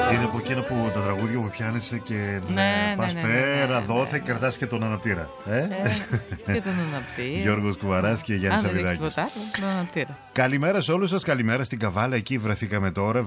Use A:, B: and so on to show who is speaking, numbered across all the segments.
A: Είναι από εκείνα που τα τραγούδια που πιάνεσαι και πας πέρα, δόθε και κρατάς και τον αναπτήρα.
B: Και τον αναπτήρα.
A: Γιώργος Κουβαράς και Γιάννης Σαββιδάκης.
B: Τον αναπτήρα.
A: Καλημέρα σε όλους σας, καλημέρα στην Καβάλα, εκεί βρεθήκαμε τώρα.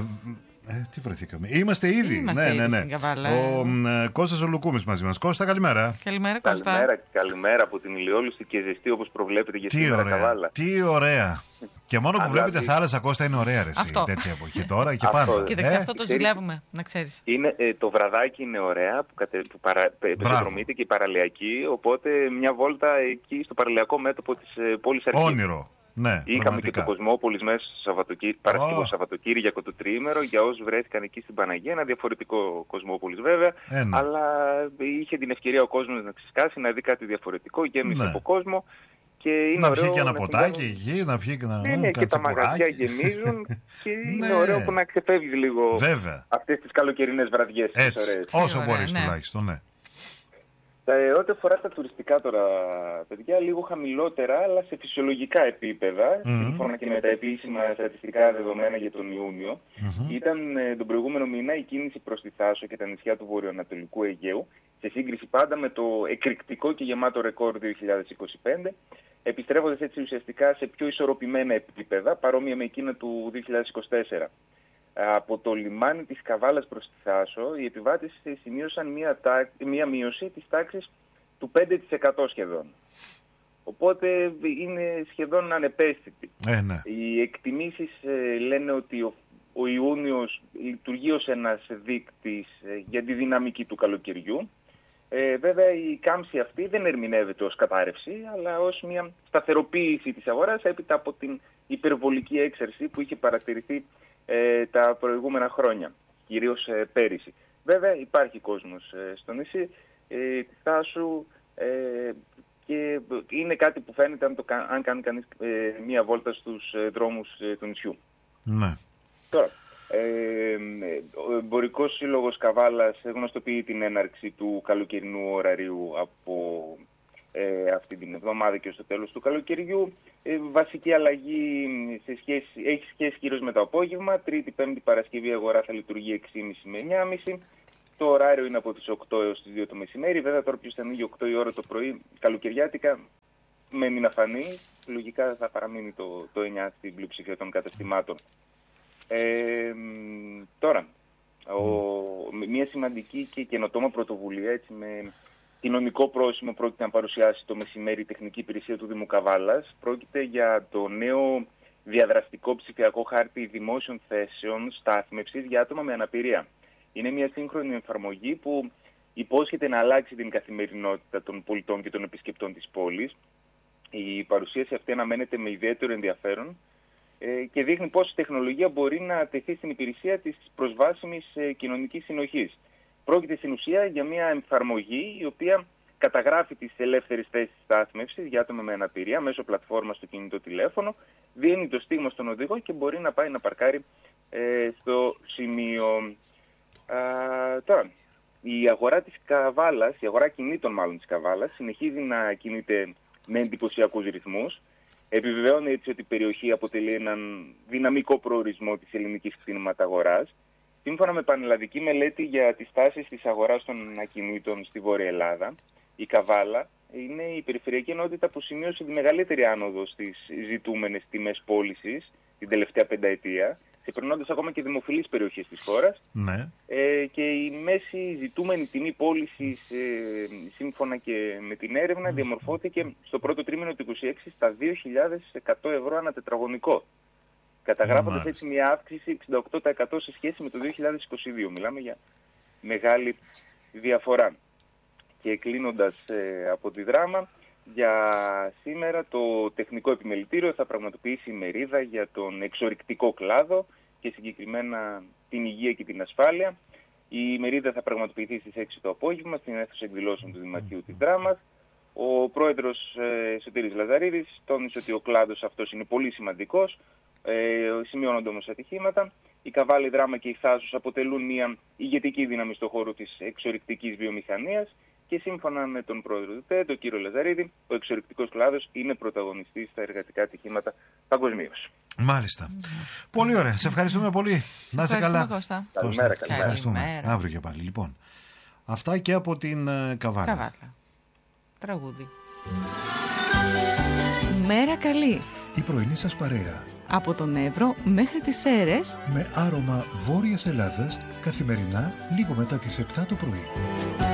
A: Τι βρεθήκαμε, είμαστε ήδη.
B: Στην Καβάλα.
A: Ο Κώστας ο Λουκούμης μαζί μας. Κώστα, καλημέρα.
B: Καλημέρα, Κώστα.
C: Καλημέρα από την ηλιόλουστη και ζεστή όπως προβλέπετε για σήμερα Καβάλα.
A: Τι ωραία. Και μόνο που βλέπετε θάλασσα, Κώστα, είναι ωραία ρε, τέτοια εποχή τώρα και πάντα.
B: Κοίταξε, αυτό το ζηλεύουμε, να ξέρεις.
C: Το βραδάκι είναι ωραία που πεζοδρομείται και η παραλιακή, οπότε μια βόλτα εκεί στο παραλιακό μέτωπο της πόλης Αρχής.
A: Όνειρο. Ναι,
C: είχαμε και το Κοσμόπολης μέσα στο Παρασκευό Σαββατοκύριακο το τριήμερο για όσους βρέθηκαν εκεί στην Παναγία. Ένα διαφορετικό Κοσμόπολης βέβαια, αλλά είχε την ευκαιρία ο κόσμος να ξεσκάσει, να δει κάτι διαφορετικό, γέμισε από κόσμο. Και είναι
A: να πιει και ένα ποτάκι εκεί, να πιει και ένα
C: και τα μαγαζιά γεμίζουν και είναι ωραίο που να ξεφεύγει λίγο αυτές τις καλοκαιρινές βραδιές.
A: Έτσι, όσο μπορείς τουλάχιστον, ναι.
C: Ό,τι αφορά τα τουριστικά τώρα, παιδιά, λίγο χαμηλότερα, αλλά σε φυσιολογικά επίπεδα, σύμφωνα και με τα επίσημα στατιστικά δεδομένα για τον Ιούνιο, ήταν τον προηγούμενο μήνα η κίνηση προς τη Θάσο και τα νησιά του βορειοανατολικού Αιγαίου, σε σύγκριση πάντα με το εκρηκτικό και γεμάτο ρεκόρ 2025, επιστρέφοντας έτσι ουσιαστικά σε πιο ισορροπημένα επίπεδα, παρόμοια με εκείνα του 2024. Από το λιμάνι της Καβάλας προς τη Θάσο, οι επιβάτες σημείωσαν μία μείωση της τάξης του 5% σχεδόν. Οπότε είναι σχεδόν ανεπαίσθητη.
A: Ναι.
C: Οι εκτιμήσεις λένε ότι ο Ιούνιος λειτουργεί ως ένας δείκτης για τη δυναμική του καλοκαιριού. Βέβαια η κάμψη αυτή δεν ερμηνεύεται ως κατάρρευση, αλλά ως μια σταθεροποίηση της αγοράς έπειτα από την υπερβολική έξαρση που είχε παρατηρηθεί τα προηγούμενα χρόνια, κυρίως πέρυσι. Βέβαια υπάρχει κόσμος στο νησί της Θάσου και είναι κάτι που φαίνεται αν κάνει κανείς μία βόλτα στους δρόμους του νησιού.
A: Ναι.
C: Τώρα, ο Εμπορικός Σύλλογος Καβάλας γνωστοποιεί την έναρξη του καλοκαιρινού ωραρίου από αυτή την εβδομάδα και στο τέλος του καλοκαιριού. Βασική αλλαγή έχει σχέση κυρίως με το απόγευμα. Τρίτη, Πέμπτη, Παρασκευή αγορά θα λειτουργεί 6.30 με 9.30. Το ωράριο είναι από τις 8 έως τις 2 το μεσημέρι. Βέβαια τώρα ποιος θα ανοίγει 8 η ώρα το πρωί καλοκαιριάτικα μένει να φανεί. Λογικά θα παραμείνει το 9 στην πλειοψηφία των καταστημάτων. Τώρα, μια σημαντική και καινοτόμα πρωτοβουλία έτσι, με κοινωνικό πρόσημο πρόκειται να παρουσιάσει το μεσημέρι η τεχνική υπηρεσία του Δήμου Καβάλας. Πρόκειται για το νέο διαδραστικό ψηφιακό χάρτη δημόσιων θέσεων στάθμευσης για άτομα με αναπηρία. Είναι μια σύγχρονη εφαρμογή που υπόσχεται να αλλάξει την καθημερινότητα των πολιτών και των επισκεπτών της πόλης. Η παρουσίαση αυτή αναμένεται με ιδιαίτερο ενδιαφέρον και δείχνει πώς η τεχνολογία μπορεί να τεθεί στην υπηρεσία της προσβάσιμης κοινωνικής συνοχής. Πρόκειται στην ουσία για μια εφαρμογή η οποία καταγράφει τις ελεύθερες θέσεις στάθμευσης για άτομα με αναπηρία μέσω πλατφόρμας στο κινητό τηλέφωνο, δίνει το στίγμα στον οδηγό και μπορεί να πάει να παρκάρει στο σημείο. Τώρα, η αγορά της Καβάλας, η αγορά κινήτων μάλλον της Καβάλας, συνεχίζει να κινείται με εντυπωσιακούς ρυθμούς. Επιβεβαιώνει έτσι ότι η περιοχή αποτελεί έναν δυναμικό προορισμό της ελληνικής κτηνηματαγοράς. Σύμφωνα με πανελλαδική μελέτη για τις τάσεις της αγοράς των ακινήτων στη Βόρεια Ελλάδα, η Καβάλα είναι η περιφερειακή ενότητα που σημείωσε τη μεγαλύτερη άνοδο στις ζητούμενες τιμές πώλησης την τελευταία πενταετία, ξεπερνώντας ακόμα και δημοφιλείς περιοχές της χώρας.
A: Ναι.
C: Και η μέση ζητούμενη τιμή πώλησης, σύμφωνα και με την έρευνα, διαμορφώθηκε στο πρώτο τρίμηνο του 2026 στα 2.100 ευρώ ανά τετραγωνικό. Καταγράφοντας έτσι μια αύξηση 68% σε σχέση με το 2022. Μιλάμε για μεγάλη διαφορά. Και κλείνοντας από τη δράμα, για σήμερα το Τεχνικό Επιμελητήριο θα πραγματοποιήσει μερίδα για τον εξορρυκτικό κλάδο και συγκεκριμένα την υγεία και την ασφάλεια. Η μερίδα θα πραγματοποιηθεί στις 6 το απόγευμα στην αίθουσα εκδηλώσεων του Δημαρχείου της Δράμας. Ο πρόεδρος Σωτήρης Λαζαρίδης τόνισε ότι ο κλάδος αυτός είναι πολύ σημαντικός. Σημειώνονται όμως ατυχήματα. Η Καβάλα, η Δράμα και η Θάσος αποτελούν μια ηγετική δύναμη στον χώρο της εξορρυκτικής βιομηχανίας και σύμφωνα με τον πρόεδρο του ΤΕ, τον κύριο Λαζαρίδη, ο εξορρυκτικός κλάδος είναι πρωταγωνιστής στα εργατικά ατυχήματα παγκοσμίως.
A: Μάλιστα. Πολύ ωραία. Σε ευχαριστούμε πολύ. Να είσαι καλά.
B: Κώστα.
C: Καλημέρα.
A: Ευχαριστούμε. Αύριο και πάλι. Λοιπόν, αυτά και από την Καβάλα.
B: Καβάλα. Τραγούδι.
D: Μέρα καλή.
E: Η πρωινή σας παρέα.
D: Από τον Εύρο μέχρι τις Σέρρες.
E: Με άρωμα Βόρειας Ελλάδας, καθημερινά λίγο μετά τις 7 το πρωί.